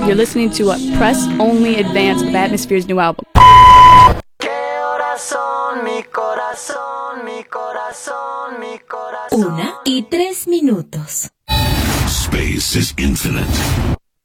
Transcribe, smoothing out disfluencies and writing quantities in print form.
You're listening to a press-only advance of Atmosphere's new album. Una y 3 minutos. Space is infinite.